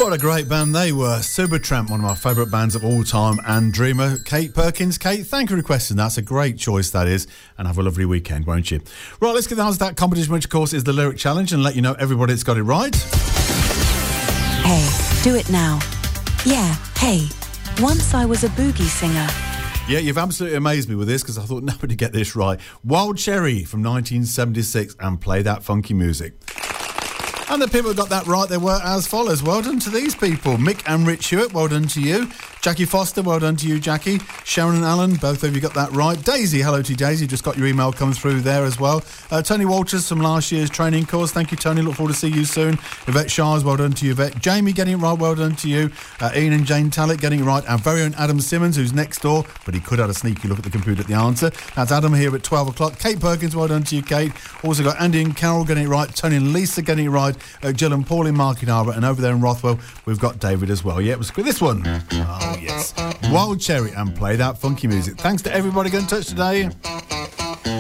What a great band they were. Supertramp, one of my favourite bands of all time, and Dreamer, Kate Perkins. Kate, thank you for requesting that. That's a great choice, that is. And have a lovely weekend, won't you? Right, let's get down to that competition, which, of course, is the Lyric Challenge, and let you know everybody that's got it right. Hey, do it now. Yeah, hey. Once I was a boogie singer. Yeah, you've absolutely amazed me with this, because I thought nobody would get this right. Wild Cherry from 1976, and Play That Funky Music. And the people who got that right, they were as follows. Well done to these people. Mick and Rich Hewitt, well done to you. Jackie Foster, well done to you, Jackie. Sharon and Alan, both of you got that right. Daisy, hello to you, Daisy. Just got your email come through there as well. Tony Walters from last year's training course. Thank you, Tony. Look forward to seeing you soon. Yvette Shires, well done to you, Yvette. Jamie getting it right, well done to you. Ian and Jane Tallett getting it right. Our very own Adam Simmons, who's next door, but he could have a sneaky look at the computer at the answer. That's Adam here at 12 o'clock. Kate Perkins, well done to you, Kate. Also got Andy and Carol getting it right. Tony and Lisa getting it right. Jill and Paul in Market Harbour. And over there in Rothwell, we've got David as well. Yeah, it was this one. Oh, yes. Wild Cherry, and Play That Funky Music. Thanks to everybody getting in touch today.